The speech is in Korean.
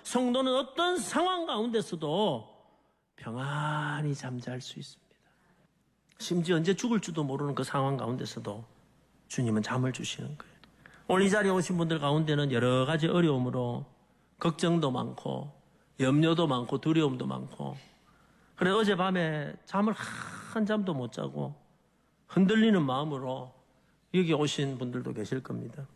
성도는 어떤 상황 가운데서도 평안히 잠잘 수 있습니다. 심지어 언제 죽을지도 모르는 그 상황 가운데서도 주님은 잠을 주시는 거예요. 오늘 이 자리에 오신 분들 가운데는 여러 가지 어려움으로 걱정도 많고 염려도 많고 두려움도 많고, 그래 어젯밤에 잠을 한잠도 못 자고 흔들리는 마음으로 여기 오신 분들도 계실 겁니다.